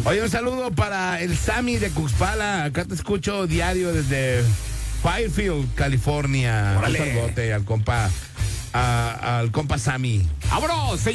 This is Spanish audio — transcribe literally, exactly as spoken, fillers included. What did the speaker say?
Oye, un saludo para el Sammy de Cuxpala. Acá te escucho diario desde Fairfield, California. Órale. Un saludote al compa, a- al compa Sammy. ¡Vámonos!